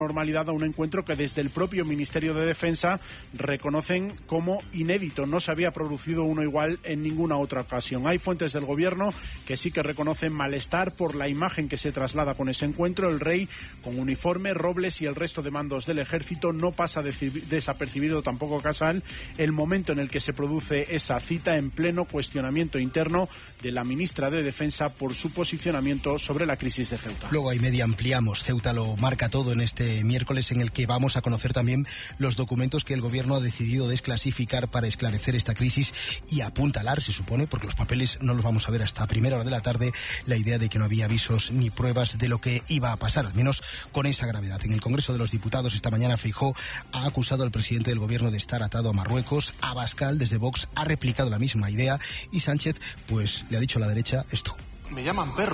normalidad a un encuentro que desde el propio Ministerio de Defensa reconocen como inédito. No se había producido uno igual en ninguna otra ocasión. Hay fuentes del gobierno que sí que reconocen malestar por la imagen que se traslada con ese encuentro. El rey con uniforme, Robles y el resto de mandos del ejército. No pasa desapercibido tampoco Casal el momento en el que se produce esa cita, en pleno cuestionamiento interno de la ministra de Defensa por su posicionamiento sobre la crisis de Ceuta. Luego hay media ampliamos. Ceuta lo marca todo en este miércoles, en el que vamos a conocer también los documentos que el gobierno ha decidido desclasificar para esclarecer esta crisis y apuntalar, se supone, porque los papeles no los vamos a ver hasta primera hora de la tarde, la idea de que no había avisos ni pruebas de lo que iba a pasar, al menos con esa gravedad. En el Congreso de los Diputados esta mañana Feijóo ha acusado al presidente del gobierno de estar atado a Marruecos. Abascal desde Vox ha replicado la misma idea y Sánchez pues le ha dicho a la derecha esto. Me llaman perro,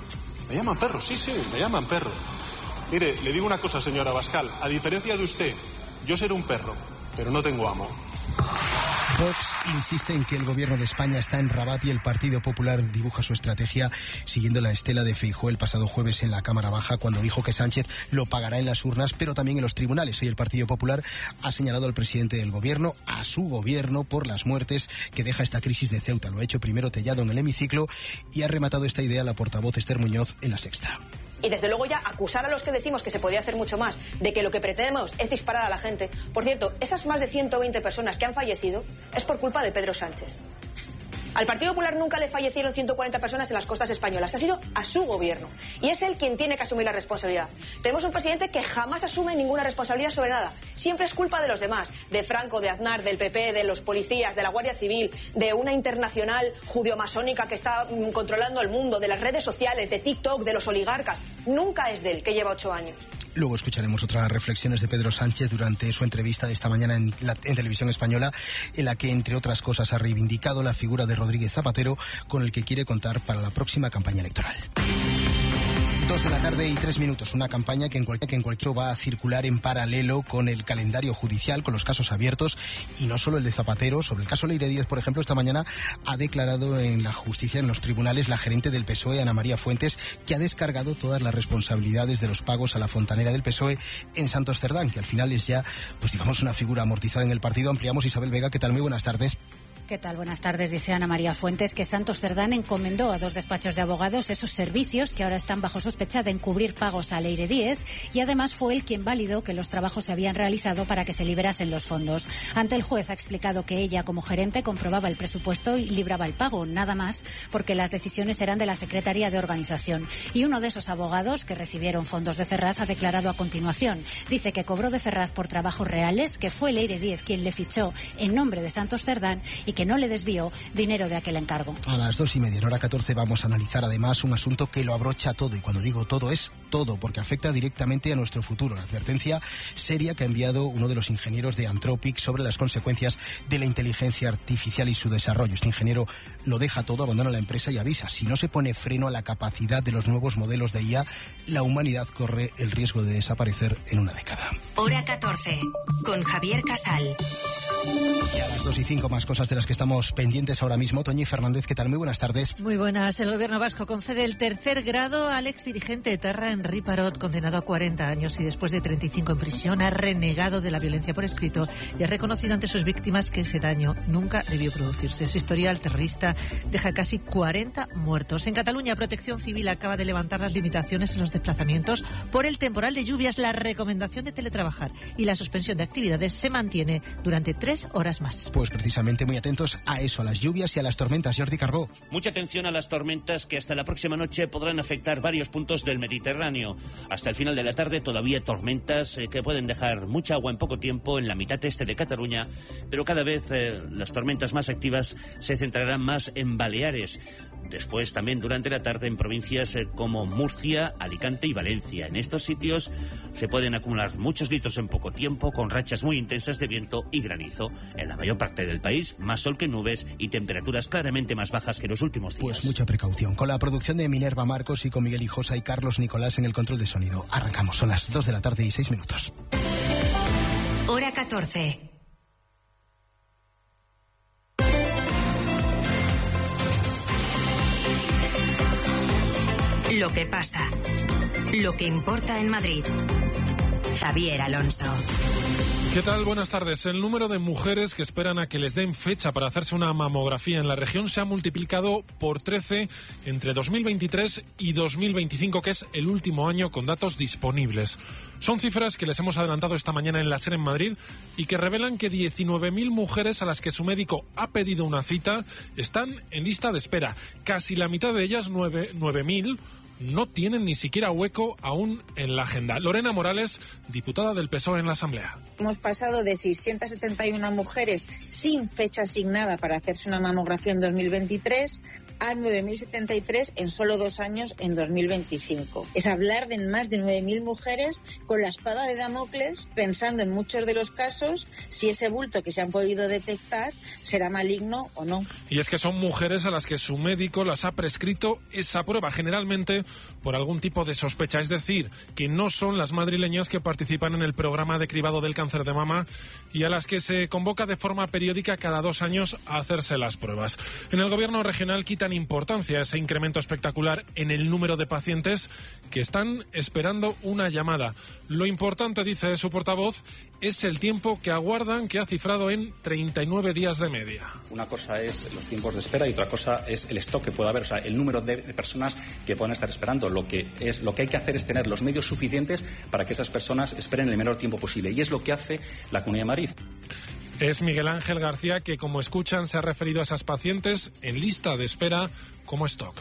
sí, me llaman perro. Mire, le digo una cosa, señora Abascal, a diferencia de usted, yo seré un perro, pero no tengo amo. Vox insiste en que el gobierno de España está en Rabat y el Partido Popular dibuja su estrategia siguiendo la estela de Feijóo el pasado jueves en la Cámara Baja, cuando dijo que Sánchez lo pagará en las urnas, pero también en los tribunales. Hoy el Partido Popular ha señalado al presidente del gobierno, a su gobierno, por las muertes que deja esta crisis de Ceuta. Lo ha hecho primero Tellado en el hemiciclo y ha rematado esta idea la portavoz Esther Muñoz en La Sexta. Y desde luego ya acusar a los que decimos que se podía hacer mucho más, de que lo que pretendemos es disparar a la gente. Por cierto, esas más de 120 personas que han fallecido es por culpa de Pedro Sánchez. Al Partido Popular nunca le fallecieron 140 personas en las costas españolas. Ha sido a su gobierno. Y es él quien tiene que asumir la responsabilidad. Tenemos un presidente que jamás asume ninguna responsabilidad sobre nada. Siempre es culpa de los demás. De Franco, de Aznar, del PP, de los policías, de la Guardia Civil, de una internacional judio-masónica que está controlando el mundo, de las redes sociales, de TikTok, de los oligarcas. Nunca es de él, que lleva 8 años. Luego escucharemos otras reflexiones de Pedro Sánchez durante su entrevista de esta mañana en Televisión Española, en la que, entre otras cosas, ha reivindicado la figura de Rodríguez Zapatero, con el que quiere contar para la próxima campaña electoral. 2:03 p.m, una campaña que en cualquier va a circular en paralelo con el calendario judicial, con los casos abiertos, y no solo el de Zapatero. Sobre el caso Leire Díez, por ejemplo, esta mañana ha declarado en la justicia, en los tribunales, la gerente del PSOE, Ana María Fuentes, que ha descargado todas las responsabilidades de los pagos a la fontanera del PSOE en Santos Cerdán, que al final es ya, pues digamos, una figura amortizada en el partido. Ampliamos. Isabel Vega, ¿qué tal? Muy buenas tardes. ¿Qué tal? Buenas tardes. Dice Ana María Fuentes que Santos Cerdán encomendó a 2 despachos de abogados esos servicios que ahora están bajo sospecha de encubrir pagos a Leire Díez, y además fue él quien validó que los trabajos se habían realizado para que se liberasen los fondos. Ante el juez ha explicado que ella, como gerente, comprobaba el presupuesto y libraba el pago, nada más, porque las decisiones eran de la Secretaría de Organización. Y uno de esos abogados que recibieron fondos de Ferraz ha declarado a continuación. Dice que cobró de Ferraz por trabajos reales, que fue Leire Díez quien le fichó en nombre de Santos Cerdán y que no le desvió dinero de aquel encargo. A las 2:30, en hora 14, vamos a analizar además un asunto que lo abrocha todo, y cuando digo todo es todo, porque afecta directamente a nuestro futuro. La advertencia seria que ha enviado uno de los ingenieros de Anthropic sobre las consecuencias de la inteligencia artificial y su desarrollo. Este ingeniero lo deja todo, abandona la empresa y avisa: si no se pone freno a la capacidad de los nuevos modelos de IA, la humanidad corre el riesgo de desaparecer en una década. Hora 14, con Javier Casal. Y a las 2:05, más cosas de las que estamos pendientes ahora mismo. Toñi Fernández, ¿qué tal? Muy buenas tardes. Muy buenas. El gobierno vasco concede el 3er grado al exdirigente etarra Henri Parot, condenado a 40 años y después de 35 en prisión ha renegado de la violencia por escrito y ha reconocido ante sus víctimas que ese daño nunca debió producirse. Su historial terrorista deja casi 40 muertos. En Cataluña, Protección Civil acaba de levantar las limitaciones en los desplazamientos por el temporal de lluvias. La recomendación de teletrabajar y la suspensión de actividades se mantiene durante 3 horas más. Pues precisamente muy atentos a eso, a las lluvias y a las tormentas. Jordi Carbó. Mucha atención a las tormentas que hasta la próxima noche podrán afectar varios puntos del Mediterráneo. Hasta el final de la tarde todavía tormentas que pueden dejar mucha agua en poco tiempo en la mitad este de Cataluña, pero cada vez las tormentas más activas se centrarán más en Baleares. Después también durante la tarde en provincias como Murcia, Alicante y Valencia. En estos sitios se pueden acumular muchos litros en poco tiempo, con rachas muy intensas de viento y granizo. En la mayor parte del país, más sol que nubes y temperaturas claramente más bajas que los últimos días. Pues mucha precaución. Con la producción de Minerva Marcos y con Miguel Hijosa y Carlos Nicolás en el control de sonido. Arrancamos, son las 2:06 p.m. Hora 14. Lo que pasa. Lo que importa en Madrid. Javier Alonso. ¿Qué tal? Buenas tardes. El número de mujeres que esperan a que les den fecha para hacerse una mamografía en la región se ha multiplicado por 13 entre 2023 y 2025, que es el último año con datos disponibles. Son cifras que les hemos adelantado esta mañana en la SER en Madrid y que revelan que 19.000 mujeres a las que su médico ha pedido una cita están en lista de espera. Casi la mitad de ellas, 9.000, no tienen ni siquiera hueco aún en la agenda. Lorena Morales, diputada del PSOE en la Asamblea. Hemos pasado de 671 mujeres sin fecha asignada para hacerse una mamografía en 2023 a 9.073 en solo 2 años en 2025. Es hablar de más de 9.000 mujeres con la espada de Damocles, pensando en muchos de los casos si ese bulto que se han podido detectar será maligno o no. Y es que son mujeres a las que su médico las ha prescrito esa prueba, generalmente por algún tipo de sospecha, es decir, que no son las madrileñas que participan en el programa de cribado del cáncer de mama y a las que se convoca de forma periódica cada 2 años a hacerse las pruebas. En el gobierno regional quitan importancia a ese incremento espectacular en el número de pacientes que están esperando una llamada. Lo importante, dice su portavoz, es el tiempo que aguardan, que ha cifrado en 39 días de media. Una cosa es los tiempos de espera y otra cosa es el stock que pueda haber, o sea, el número de personas que puedan estar esperando. Lo que hay que hacer es tener los medios suficientes para que esas personas esperen el menor tiempo posible, y es lo que hace la Comunidad de Madrid. Es Miguel Ángel García, que, como escuchan, se ha referido a esas pacientes en lista de espera como stock.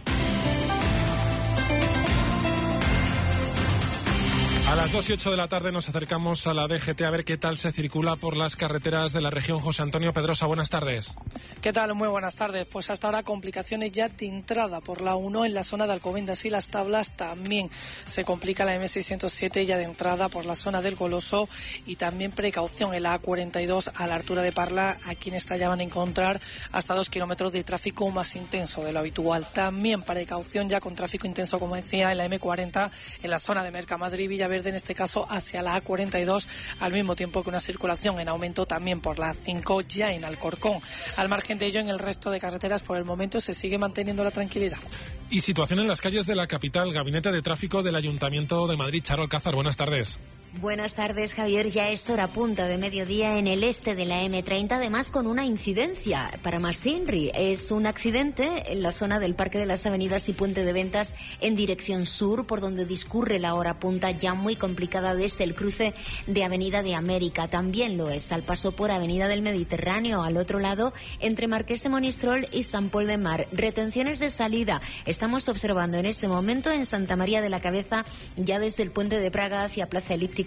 A las 2:08 de la tarde nos acercamos a la DGT a ver qué tal se circula por las carreteras de la región. José Antonio Pedrosa, buenas tardes. ¿Qué tal? Muy buenas tardes. Pues hasta ahora complicaciones ya de entrada por la 1 en la zona de Alcobendas y Las Tablas. También se complica la M607 ya de entrada por la zona del Goloso, y también precaución en la A42 a la altura de Parla. Aquí en esta ya van a encontrar hasta 2 kilómetros de tráfico más intenso de lo habitual. También precaución ya con tráfico intenso, como decía, en la M40 en la zona de Mercamadrid, Villaverde, en este caso hacia la A42, al mismo tiempo que una circulación en aumento también por la A5 ya en Alcorcón. Al margen de ello, en el resto de carreteras por el momento se sigue manteniendo la tranquilidad. Y situación en las calles de la capital. Gabinete de Tráfico del Ayuntamiento de Madrid. Charo Alcázar, buenas tardes. Buenas tardes, Javier. Ya es hora punta de mediodía en el este de la M30, además con una incidencia para Masinri. Es un accidente en la zona del Parque de las Avenidas y Puente de Ventas en dirección sur, por donde discurre la hora punta ya muy complicada desde el cruce de Avenida de América. También lo es al paso por Avenida del Mediterráneo, al otro lado, entre Marqués de Monistrol y San Pol de Mar. Retenciones de salida estamos observando en este momento en Santa María de la Cabeza, ya desde el Puente de Praga hacia Plaza Elíptica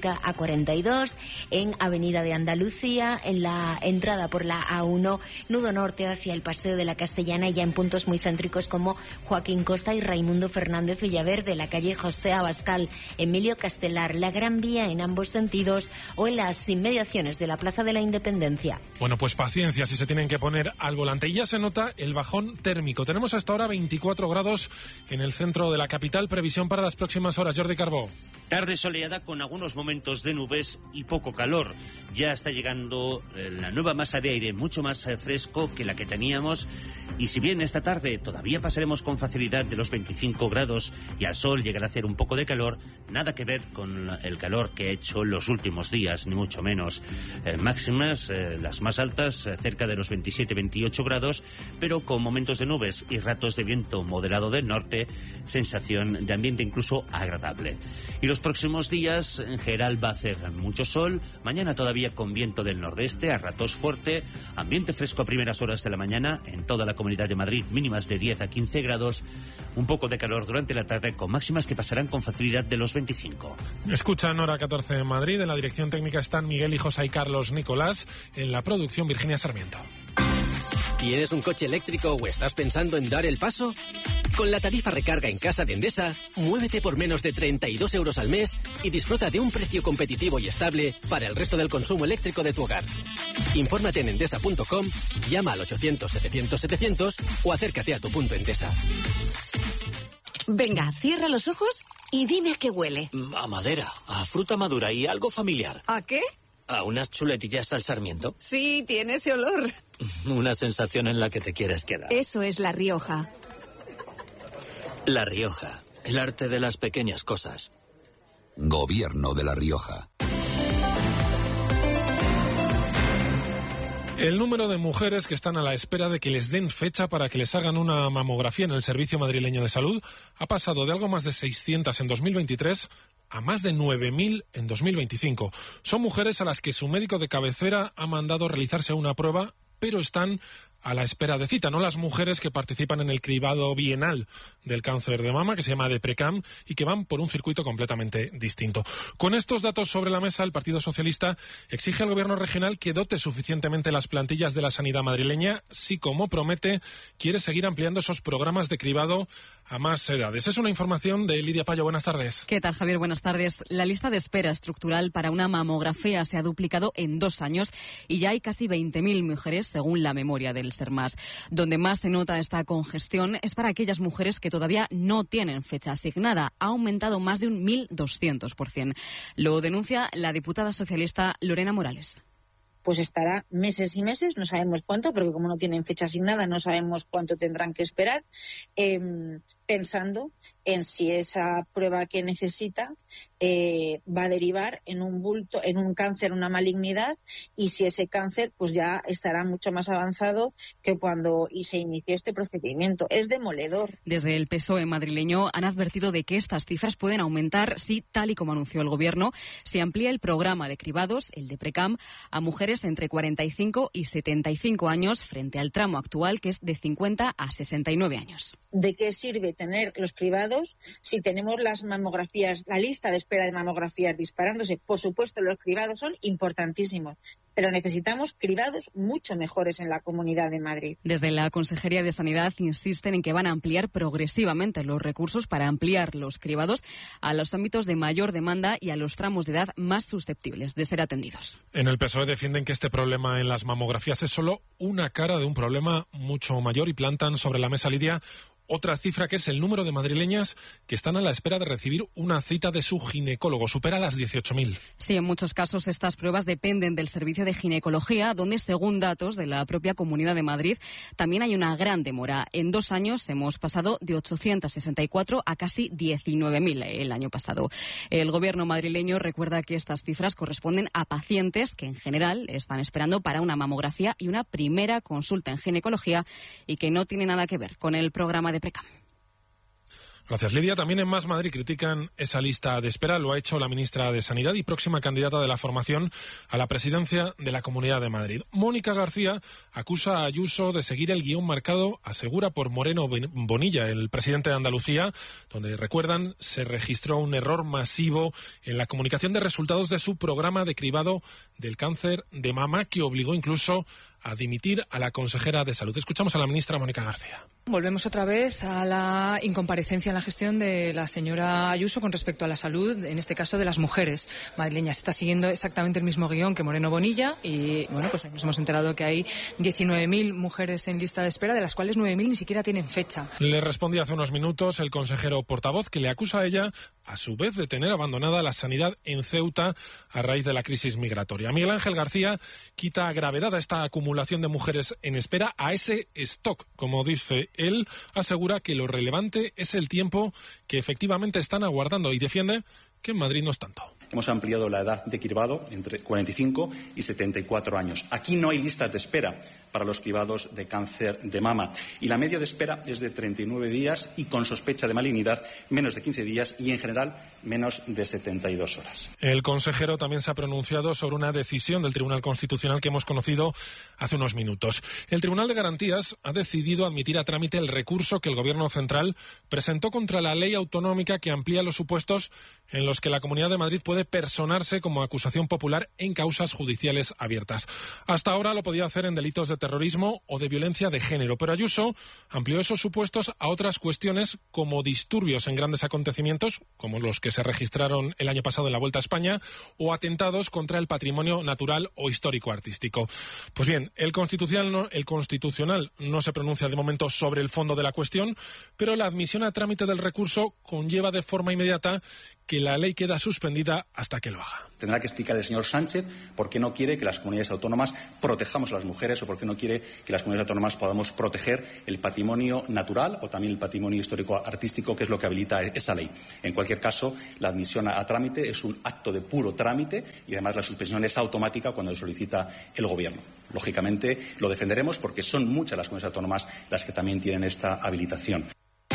A42, en Avenida de Andalucía, en la entrada por la A1, nudo norte hacia el Paseo de la Castellana, y ya en puntos muy céntricos como Joaquín Costa y Raimundo Fernández Villaverde, la calle José Abascal, Emilio Castelar, la Gran Vía en ambos sentidos, o en las inmediaciones de la Plaza de la Independencia. Bueno, pues paciencia si se tienen que poner al volante. Y ya se nota el bajón térmico. Tenemos hasta ahora 24 grados en el centro de la capital. Previsión para las próximas horas, Jordi Carbó. Tarde soleada con algunos momentos de nubes y poco calor. Ya está llegando la nueva masa de aire, mucho más fresco que la que teníamos. Y si bien esta tarde todavía pasaremos con facilidad de los 25 grados y al sol llegará a hacer un poco de calor, nada que ver con el calor que ha hecho los últimos días, ni mucho menos. Máximas, las más altas, cerca de los 27-28 grados, pero con momentos de nubes y ratos de viento moderado del norte, sensación de ambiente incluso agradable. Y los próximos días en general va a hacer mucho sol, mañana todavía con viento del nordeste, a ratos fuerte, ambiente fresco a primeras horas de la mañana en toda la Comunidad de Madrid, mínimas de 10 a 15 grados, un poco de calor durante la tarde con máximas que pasarán con facilidad de los 25. Escuchan Hora 14 en Madrid, en la dirección técnica están Miguel y José y Carlos Nicolás, en la producción Virginia Sarmiento. ¿Tienes un coche eléctrico o estás pensando en dar el paso? Con la tarifa recarga en casa de Endesa, muévete por menos de 32 euros al mes y disfruta de un precio competitivo y estable para el resto del consumo eléctrico de tu hogar. Infórmate en endesa.com, llama al 800-700-700 o acércate a tu punto Endesa. Venga, cierra los ojos y dime a qué huele. A madera, a fruta madura y algo familiar. ¿A qué? ¿A unas chuletillas al sarmiento? Sí, tiene ese olor. Una sensación en la que te quieres quedar. Eso es La Rioja. La Rioja, el arte de las pequeñas cosas. Gobierno de La Rioja. El número de mujeres que están a la espera de que les den fecha para que les hagan una mamografía en el Servicio Madrileño de Salud ha pasado de algo más de 600 en 2023 a más de 9.000 en 2025. Son mujeres a las que su médico de cabecera ha mandado realizarse una prueba, pero están a la espera de cita, no las mujeres que participan en el cribado bienal del cáncer de mama, que se llama DEPRECAM, y que van por un circuito completamente distinto. Con estos datos sobre la mesa, el Partido Socialista exige al Gobierno regional que dote suficientemente las plantillas de la sanidad madrileña, si, como promete, quiere seguir ampliando esos programas de cribado a más edades. Es una información de Lidia Payo. Buenas tardes. ¿Qué tal, Javier? Buenas tardes. La lista de espera estructural para una mamografía se ha duplicado en 2 años y ya hay casi 20.000 mujeres, según la memoria del SERMAS. Donde más se nota esta congestión es para aquellas mujeres que todavía no tienen fecha asignada. Ha aumentado más de un 1.200%. Lo denuncia la diputada socialista Lorena Morales. Pues estará meses y meses, no sabemos cuánto, porque como no tienen fecha asignada, no sabemos cuánto tendrán que esperar, pensando en si esa prueba que necesita va a derivar en un bulto, en un cáncer, una malignidad, y si ese cáncer pues ya estará mucho más avanzado que cuando se inició este procedimiento. Es demoledor. Desde el PSOE madrileño han advertido de que estas cifras pueden aumentar si, tal y como anunció el Gobierno, se amplía el programa de cribados, el DEPRECAM, a mujeres entre 45 y 75 años frente al tramo actual, que es de 50 a 69 años. ¿De qué sirve tener los cribados si tenemos las mamografías, la lista de espera de mamografías disparándose? Por supuesto, los cribados son importantísimos, pero necesitamos cribados mucho mejores en la Comunidad de Madrid. Desde la Consejería de Sanidad insisten en que van a ampliar progresivamente los recursos para ampliar los cribados a los ámbitos de mayor demanda y a los tramos de edad más susceptibles de ser atendidos. En el PSOE defienden que este problema en las mamografías es solo una cara de un problema mucho mayor y plantan sobre la mesa, Lidia, otra cifra, que es el número de madrileñas que están a la espera de recibir una cita de su ginecólogo. Supera las 18.000. Sí, en muchos casos estas pruebas dependen del servicio de ginecología, donde, según datos de la propia Comunidad de Madrid, también hay una gran demora. En 2 años hemos pasado de 864 a casi 19.000 el año pasado. El Gobierno madrileño recuerda que estas cifras corresponden a pacientes que, en general, están esperando para una mamografía y una primera consulta en ginecología y que no tiene nada que ver con el programa de DEPRECAM. Gracias, Lidia. También en Más Madrid critican esa lista de espera. Lo ha hecho la ministra de Sanidad y próxima candidata de la formación a la presidencia de la Comunidad de Madrid. Mónica García acusa a Ayuso de seguir el guión marcado, asegura, por Moreno Bonilla, el presidente de Andalucía, donde, recuerdan, se registró un error masivo en la comunicación de resultados de su programa de cribado del cáncer de mama, que obligó incluso a dimitir a la consejera de Salud. Escuchamos a la ministra Mónica García. Volvemos otra vez a la incomparecencia en la gestión de la señora Ayuso con respecto a la salud, en este caso de las mujeres madrileñas. Está siguiendo exactamente el mismo guión que Moreno Bonilla y, bueno, pues nos hemos enterado que hay 19.000 mujeres en lista de espera, de las cuales 9.000 ni siquiera tienen fecha. Le respondía hace unos minutos el consejero portavoz, que le acusa a ella, a su vez, de tener abandonada la sanidad en Ceuta a raíz de la crisis migratoria. Miguel Ángel García quita gravedad a esta acumulación de mujeres en espera, a ese stock, como dice él. Asegura que lo relevante es el tiempo que efectivamente están aguardando y defiende que en Madrid no es tanto. Hemos ampliado la edad de cribado entre 45 y 74 años. Aquí no hay listas de espera para los cribados de cáncer de mama. Y la media de espera es de 39 días y con sospecha de malignidad menos de 15 días y en general menos de 72 horas. El consejero también se ha pronunciado sobre una decisión del Tribunal Constitucional que hemos conocido hace unos minutos. El Tribunal de Garantías ha decidido admitir a trámite el recurso que el Gobierno central presentó contra la ley autonómica que amplía los supuestos en los que la Comunidad de Madrid puede personarse como acusación popular en causas judiciales abiertas. Hasta ahora lo podía hacer en delitos de terrorismo o de violencia de género, pero Ayuso amplió esos supuestos a otras cuestiones como disturbios en grandes acontecimientos, como los que se registraron el año pasado en la Vuelta a España, o atentados contra el patrimonio natural o histórico-artístico. Pues bien, el Constitucional no se pronuncia de momento sobre el fondo de la cuestión, pero la admisión a trámite del recurso conlleva de forma inmediata que la ley queda suspendida hasta que lo haga. Tendrá que explicar el señor Sánchez por qué no quiere que las comunidades autónomas protejamos a las mujeres o por qué no quiere que las comunidades autónomas podamos proteger el patrimonio natural o también el patrimonio histórico-artístico, que es lo que habilita esa ley. En cualquier caso, la admisión a trámite es un acto de puro trámite y además la suspensión es automática cuando lo solicita el Gobierno. Lógicamente, lo defenderemos porque son muchas las comunidades autónomas las que también tienen esta habilitación.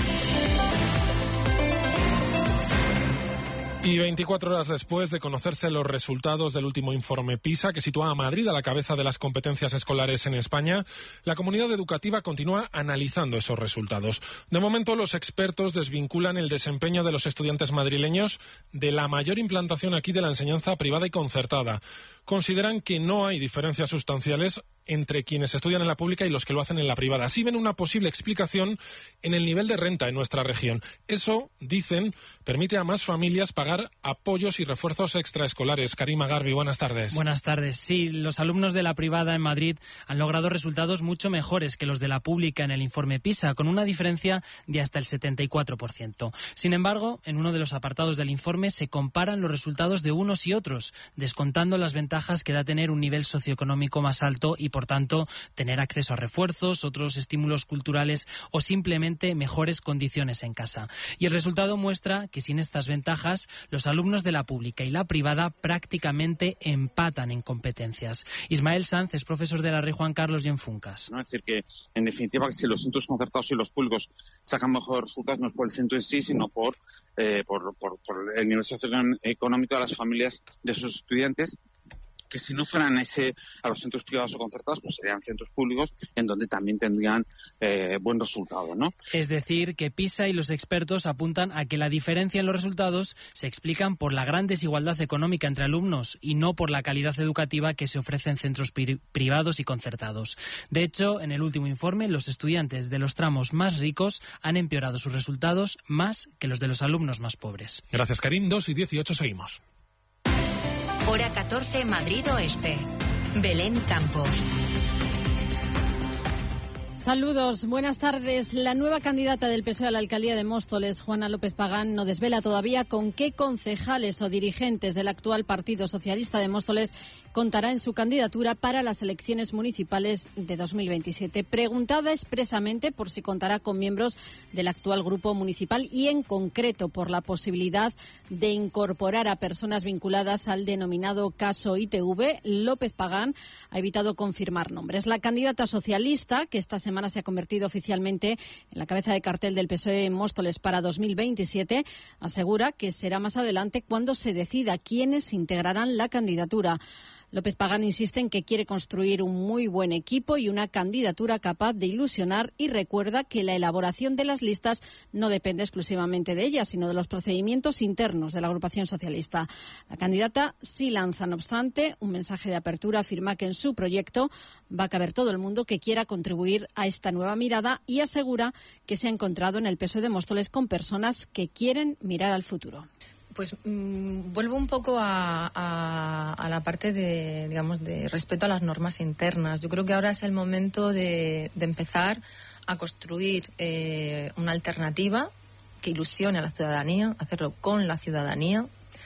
Y 24 horas después de conocerse los resultados del último informe PISA, que sitúa a Madrid a la cabeza de las competencias escolares en España, la comunidad educativa continúa analizando esos resultados. De momento, los expertos desvinculan el desempeño de los estudiantes madrileños de la mayor implantación aquí de la enseñanza privada y concertada. Consideran que no hay diferencias sustanciales entre quienes estudian en la pública y los que lo hacen en la privada. Así ven una posible explicación en el nivel de renta en nuestra región. Eso, dicen, permite a más familias pagar apoyos y refuerzos extraescolares. Karima Garbi, buenas tardes. Buenas tardes. Sí, los alumnos de la privada en Madrid han logrado resultados mucho mejores que los de la pública en el informe PISA, con una diferencia de hasta el 74%. Sin embargo, en uno de los apartados del informe se comparan los resultados de unos y otros, descontando las ventajas que da tener un nivel socioeconómico más alto y, por tanto, tener acceso a refuerzos, otros estímulos culturales o simplemente mejores condiciones en casa. Y el resultado muestra que sin estas ventajas, los alumnos de la pública y la privada prácticamente empatan en competencias. Ismael Sanz es profesor de la Rey Juan Carlos y en Funcas. ¿No? Es decir, que en definitiva, que si los centros concertados y los públicos sacan mejores resultados, no es por el centro en sí, sino por el nivel socioeconómico de las familias de sus estudiantes, que si no fueran a los centros privados o concertados, pues serían centros públicos en donde también tendrían buen resultado, ¿no? Es decir, que PISA y los expertos apuntan a que la diferencia en los resultados se explican por la gran desigualdad económica entre alumnos y no por la calidad educativa que se ofrece en centros privados y concertados. De hecho, en el último informe, los estudiantes de los tramos más ricos han empeorado sus resultados más que los de los alumnos más pobres. Gracias, Karim. 2:18 seguimos. Hora 14, Madrid Oeste. Belén Campos. Saludos, buenas tardes. La nueva candidata del PSOE a la alcaldía de Móstoles, Juana López Pagán, no desvela todavía con qué concejales o dirigentes del actual Partido Socialista de Móstoles contará en su candidatura para las elecciones municipales de 2027. Preguntada expresamente por si contará con miembros del actual grupo municipal y en concreto por la posibilidad de incorporar a personas vinculadas al denominado caso ITV, López Pagán ha evitado confirmar nombres. La candidata socialista, que esta semana se ha convertido oficialmente en la cabeza de cartel del PSOE en Móstoles para 2027, asegura que será más adelante cuando se decida quiénes integrarán la candidatura. López Pagán insiste en que quiere construir un muy buen equipo y una candidatura capaz de ilusionar y recuerda que la elaboración de las listas no depende exclusivamente de ella, sino de los procedimientos internos de la agrupación socialista. La candidata sí lanza, no obstante, un mensaje de apertura. Afirma que en su proyecto va a caber todo el mundo que quiera contribuir a esta nueva mirada y asegura que se ha encontrado en el PSOE de Móstoles con personas que quieren mirar al futuro. Pues vuelvo un poco a la parte de respeto a las normas internas. Yo creo que ahora es el momento de empezar a construir una alternativa que ilusione a la ciudadanía, hacerlo con la ciudadanía,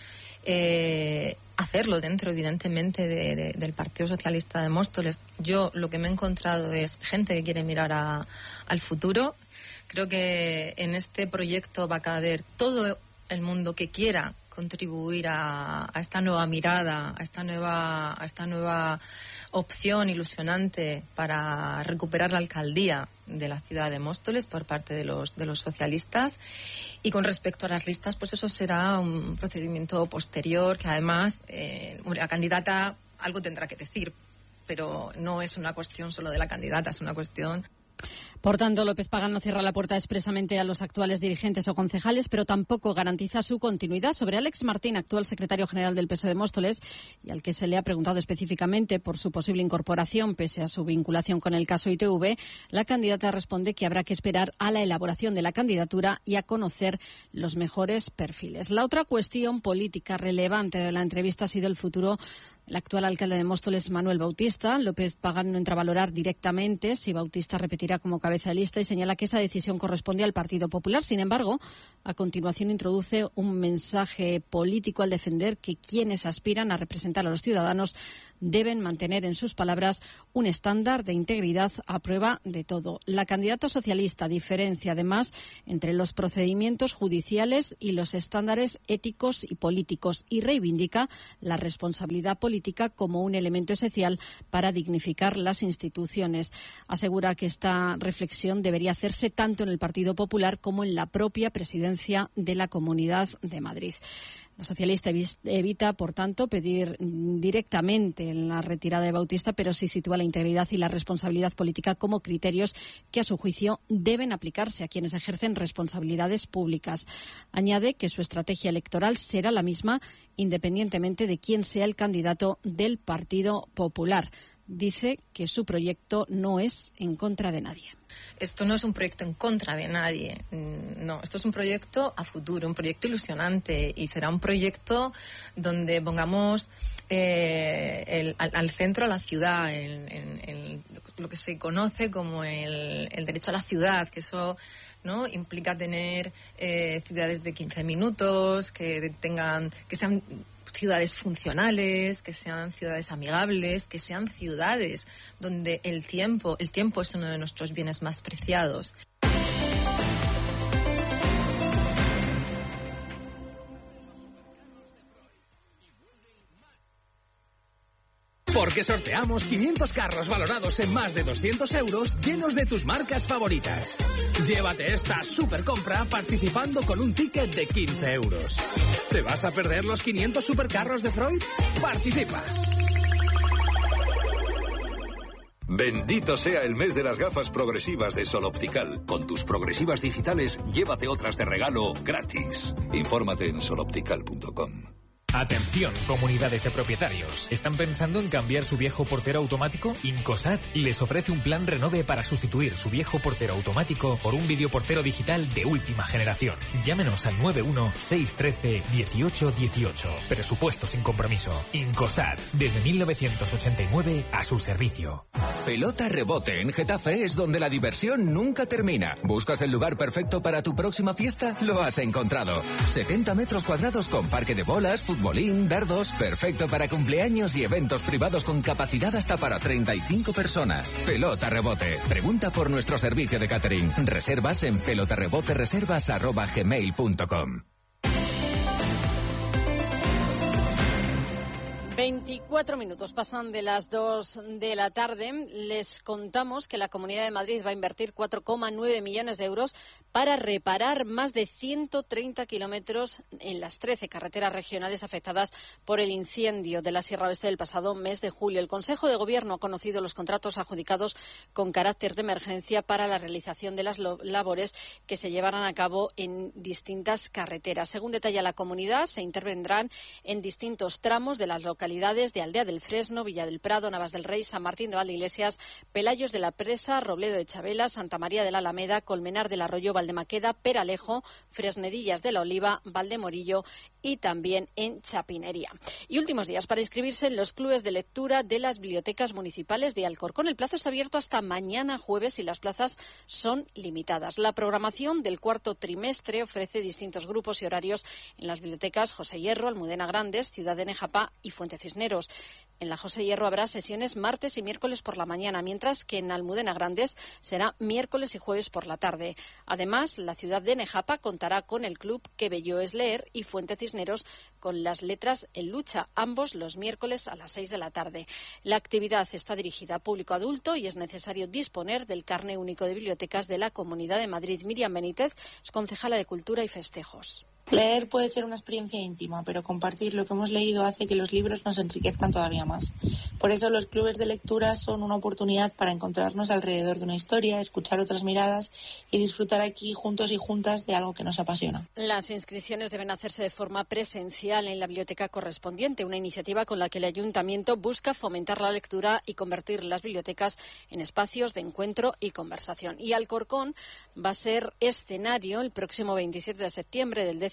hacerlo dentro, evidentemente, del Partido Socialista de Móstoles. Yo lo que me he encontrado es gente que quiere mirar al futuro. Creo que en este proyecto va a caber todo el mundo que quiera contribuir a esta nueva mirada, a esta nueva opción ilusionante para recuperar la alcaldía de la ciudad de Móstoles por parte de los socialistas. Y con respecto a las listas, pues eso será un procedimiento posterior que además la candidata algo tendrá que decir, pero no es una cuestión solo de la candidata, es una cuestión. Por tanto, López Pagán no cierra la puerta expresamente a los actuales dirigentes o concejales, pero tampoco garantiza su continuidad. Sobre Alex Martín, actual secretario general del PSOE de Móstoles, y al que se le ha preguntado específicamente por su posible incorporación pese a su vinculación con el caso ITV, la candidata responde que habrá que esperar a la elaboración de la candidatura y a conocer los mejores perfiles. La otra cuestión política relevante de la entrevista ha sido el futuro del actual alcalde de Móstoles, Manuel Bautista. López Pagán no entra a valorar directamente si Bautista repetirá Negreira como cabeza de lista y señala que esa decisión corresponde al Partido Popular. Sin embargo, a continuación introduce un mensaje político al defender que quienes aspiran a representar a los ciudadanos deben mantener en sus palabras un estándar de integridad a prueba de todo. La candidata socialista diferencia además entre los procedimientos judiciales y los estándares éticos y políticos y reivindica la responsabilidad política como un elemento esencial para dignificar las instituciones. Asegura que esta reflexión debería hacerse tanto en el Partido Popular como en la propia presidencia de la Comunidad de Madrid. La socialista evita, por tanto, pedir directamente la retirada de Bautista, pero sí sitúa la integridad y la responsabilidad política como criterios que, a su juicio, deben aplicarse a quienes ejercen responsabilidades públicas. Añade que su estrategia electoral será la misma independientemente de quién sea el candidato del Partido Popular. Dice que su proyecto no es en contra de nadie. Esto no es un proyecto en contra de nadie, no, esto es un proyecto a futuro, un proyecto ilusionante y será un proyecto donde pongamos al centro a la ciudad, lo que se conoce como el derecho a la ciudad, que eso, ¿no?, implica tener ciudades de 15 minutos, que sean ciudades funcionales, que sean ciudades amigables, que sean ciudades donde el tiempo es uno de nuestros bienes más preciados. Porque sorteamos 500 carros valorados en más de 200 euros llenos de tus marcas favoritas. Llévate esta super compra participando con un ticket de 15 euros. ¿Te vas a perder los 500 supercarros de Freud? ¡Participa! Bendito sea el mes de las gafas progresivas de Sol Optical. Con tus progresivas digitales, llévate otras de regalo gratis. Infórmate en soloptical.com. Atención, comunidades de propietarios. ¿Están pensando en cambiar su viejo portero automático? Incosat les ofrece un plan Renove para sustituir su viejo portero automático por un videoportero digital de última generación. Llámenos al 91-613-1818. Presupuesto sin compromiso. Incosat, desde 1989 a su servicio. Pelota Rebote en Getafe es donde la diversión nunca termina. ¿Buscas el lugar perfecto para tu próxima fiesta? Lo has encontrado. 70 metros cuadrados con parque de bolas, futbolín, dardos, perfecto para cumpleaños y eventos privados con capacidad hasta para 35 personas. Pelota Rebote. Pregunta por nuestro servicio de catering. Reservas en pelotarrebotereservas@gmail.com. 24 minutos pasan de las 2 de la tarde. Les contamos que la Comunidad de Madrid va a invertir 4,9 millones de euros para reparar más de 130 kilómetros en las 13 carreteras regionales afectadas por el incendio de la Sierra Oeste del pasado mes de julio. El Consejo de Gobierno ha conocido los contratos adjudicados con carácter de emergencia para la realización de las labores que se llevarán a cabo en distintas carreteras. Según detalla la comunidad, se intervendrán en distintos tramos de las localidades de Aldea del Fresno, Villa del Prado, Navas del Rey, San Martín de Valdeiglesias, Pelayos de la Presa, Robledo de Chabela, Santa María de la Alameda, Colmenar del Arroyo, Valdemaqueda, Peralejo, Fresnedillas de la Oliva, Valdemorillo y también en Chapinería. Y últimos días para inscribirse en los clubes de lectura de las bibliotecas municipales de Alcorcón. El plazo está abierto hasta mañana jueves y las plazas son limitadas. La programación del cuarto trimestre ofrece distintos grupos y horarios en las bibliotecas José Hierro, Almudena Grandes, Ciudad de Nejapa y Fuente Cisneros. En la José Hierro habrá sesiones martes y miércoles por la mañana, mientras que en Almudena Grandes será miércoles y jueves por la tarde. Además, la ciudad de Nejapa contará con el club Qué bello es leer y Fuente Cisneros con las letras en lucha, ambos los miércoles a las 6 de la tarde. La actividad está dirigida a público adulto y es necesario disponer del carné único de bibliotecas de la Comunidad de Madrid. Miriam Benítez es concejala de Cultura y Festejos. Leer puede ser una experiencia íntima, pero compartir lo que hemos leído hace que los libros nos enriquezcan todavía más. Por eso los clubes de lectura son una oportunidad para encontrarnos alrededor de una historia, escuchar otras miradas y disfrutar aquí juntos y juntas de algo que nos apasiona. Las inscripciones deben hacerse de forma presencial en la biblioteca correspondiente, una iniciativa con la que el Ayuntamiento busca fomentar la lectura y convertir las bibliotecas en espacios de encuentro y conversación. Y Alcorcón va a ser escenario el próximo 27 de septiembre del 10º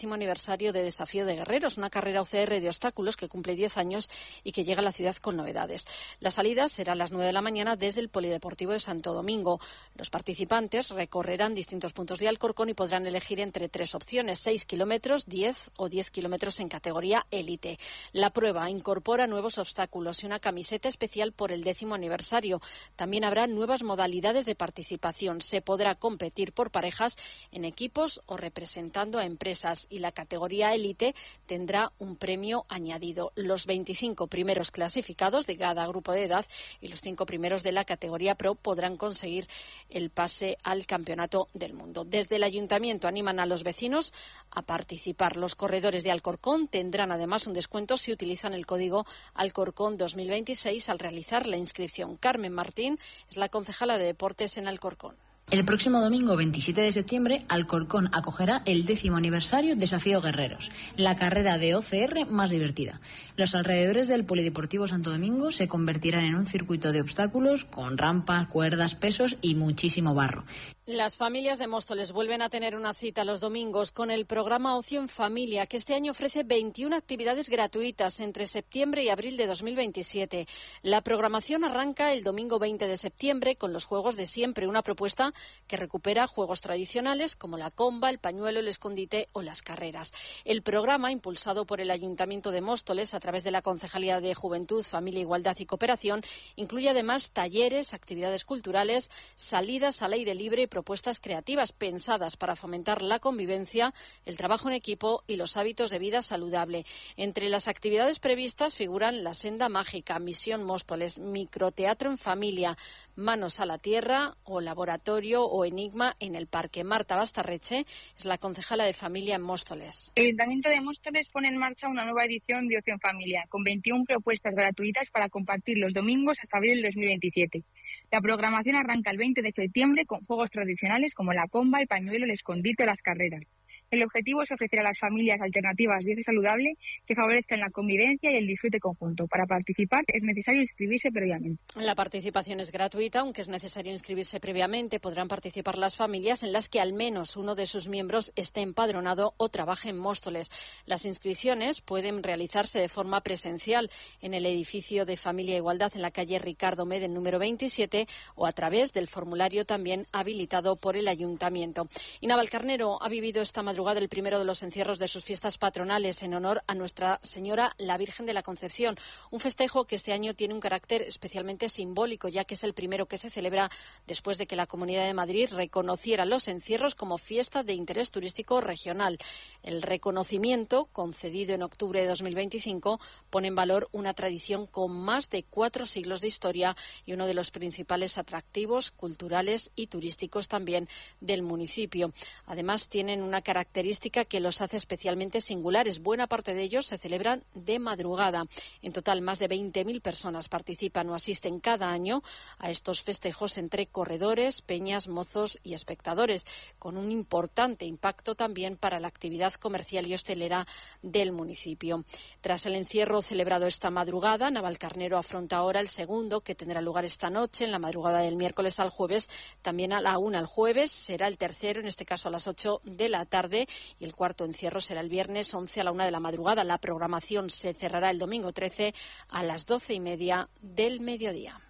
10º aniversario de Desafío de Guerreros, una carrera UCR de obstáculos que cumple 10 años y que llega a la ciudad con novedades. La salida será a las 9 de la mañana desde el Polideportivo de Santo Domingo. Los participantes recorrerán distintos puntos de Alcorcón y podrán elegir entre 3 opciones: 6 kilómetros, 10 o 10 kilómetros en categoría élite. La prueba incorpora nuevos obstáculos y una camiseta especial por el 10º aniversario. También habrá nuevas modalidades de participación. Se podrá competir por parejas, en equipos o representando a empresas, y la categoría élite tendrá un premio añadido. Los 25 primeros clasificados de cada grupo de edad y los 5 primeros de la categoría pro podrán conseguir el pase al Campeonato del Mundo. Desde el Ayuntamiento animan a los vecinos a participar. Los corredores de Alcorcón tendrán además un descuento si utilizan el código Alcorcón 2026 al realizar la inscripción. Carmen Martín es la concejala de Deportes en Alcorcón. El próximo domingo 27 de septiembre, Alcorcón acogerá el 10º aniversario Desafío Guerreros, la carrera de OCR más divertida. Los alrededores del Polideportivo Santo Domingo se convertirán en un circuito de obstáculos con rampas, cuerdas, pesos y muchísimo barro. Las familias de Móstoles vuelven a tener una cita los domingos con el programa Ocio en Familia, que este año ofrece 21 actividades gratuitas entre septiembre y abril de 2027. La programación arranca el domingo 20 de septiembre con los juegos de siempre, una propuesta que recupera juegos tradicionales como la comba, el pañuelo, el escondite o las carreras. El programa, impulsado por el Ayuntamiento de Móstoles a través de la Concejalía de Juventud, Familia, Igualdad y Cooperación, incluye además talleres, actividades culturales, salidas al aire libre y propuestas creativas pensadas para fomentar la convivencia, el trabajo en equipo y los hábitos de vida saludable. Entre las actividades previstas figuran la Senda Mágica, Misión Móstoles, Microteatro en Familia, Manos a la Tierra o Laboratorio o Enigma en el Parque. Marta Bastarreche es la concejala de Familia en Móstoles. El Ayuntamiento de Móstoles pone en marcha una nueva edición de Ocio en Familia, con 21 propuestas gratuitas para compartir los domingos hasta abril del 2027. La programación arranca el 20 de septiembre con juegos tradicionales como la comba, el pañuelo, el escondite o las carreras. El objetivo es ofrecer a las familias alternativas de ocio saludable que favorezcan la convivencia y el disfrute conjunto. Para participar es necesario inscribirse previamente. La participación es gratuita, aunque es necesario inscribirse previamente. Podrán participar las familias en las que al menos uno de sus miembros esté empadronado o trabaje en Móstoles. Las inscripciones pueden realizarse de forma presencial en el edificio de Familia e Igualdad en la calle Ricardo Meden número 27 o a través del formulario también habilitado por el Ayuntamiento. Y Navalcarnero ha vivido esta madrugada el primero de los encierros de sus fiestas patronales en honor a Nuestra Señora la Virgen de la Concepción. Un festejo que este año tiene un carácter especialmente simbólico, ya que es el primero que se celebra después de que la Comunidad de Madrid reconociera los encierros como fiesta de interés turístico regional. El reconocimiento, concedido en octubre de 2025, pone en valor una tradición con más de 4 siglos de historia y uno de los principales atractivos culturales y turísticos también del municipio. Además, tienen una característica que los hace especialmente singulares. Buena parte de ellos se celebran de madrugada. En total, más de 20.000 personas participan o asisten cada año a estos festejos entre corredores, peñas, mozos y espectadores, con un importante impacto también para la actividad comercial y hostelera del municipio. Tras el encierro celebrado esta madrugada, Navalcarnero afronta ahora el segundo, que tendrá lugar esta noche, en la madrugada del miércoles al jueves, también a la 1 al jueves. Será el tercero, en este caso a las 8 de la tarde, y el cuarto encierro será el viernes 11 a la 1 de la madrugada. La programación se cerrará el domingo 13 a las 12:30 del mediodía.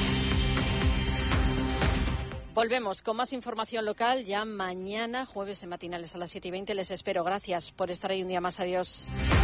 Volvemos con más información local ya mañana, jueves en matinales a las 7:20. Les espero. Gracias por estar ahí un día más. Adiós.